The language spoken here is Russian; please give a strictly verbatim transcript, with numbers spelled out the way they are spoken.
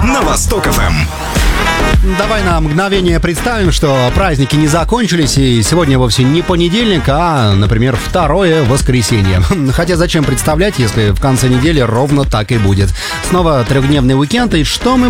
на Восток эф эм. Давай на мгновение представим, что праздники не закончились, и сегодня вовсе не понедельник, а, например, второе воскресенье. Хотя зачем представлять, если в конце недели ровно так и будет. Снова трехдневный уикенд, и что мы